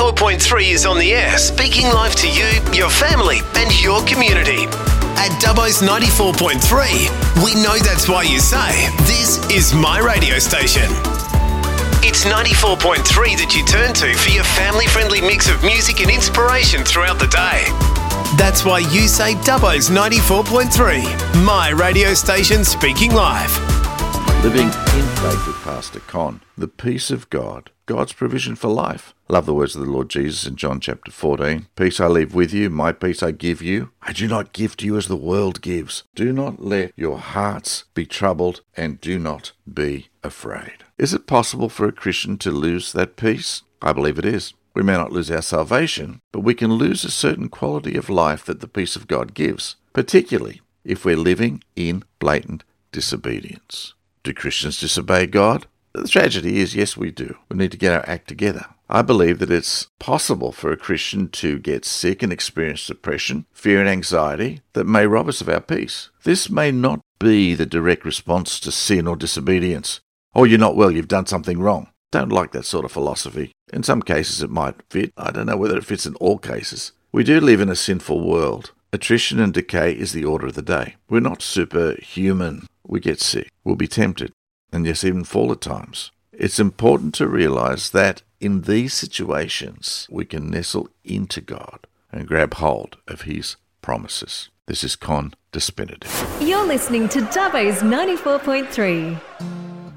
94.3 is on the air, speaking live to you, your family, and your community. At Dubbo's 94.3, we know that's why you say, this is my radio station. It's 94.3 that you turn to for your family-friendly mix of music and inspiration throughout the day. That's why you say Dubbo's 94.3, my radio station speaking live. Living in faith with Pastor Con, the peace of God, God's provision for life. Love the words of the Lord Jesus in John chapter 14. Peace I leave with you, my peace I give you. I do not give to you as the world gives. Do not let your hearts be troubled and do not be afraid. Is it possible for a Christian to lose that peace? I believe it is. We may not lose our salvation, but we can lose a certain quality of life that the peace of God gives, particularly if we're living in blatant disobedience. Do Christians disobey God? The tragedy is, yes, we do. We need to get our act together. I believe that it's possible for a Christian to get sick and experience depression, fear and anxiety that may rob us of our peace. This may not be the direct response to sin or disobedience. Oh, you're not well, you've done something wrong. Don't like that sort of philosophy. In some cases it might fit. I don't know whether it fits in all cases. We do live in a sinful world. Attrition and decay is the order of the day. We're not superhuman. We get sick. We'll be tempted. And yes, even fall at times. It's important to realize that in these situations, we can nestle into God and grab hold of His promises. This is Con Despinity. You're listening to Dubbo's 94.3.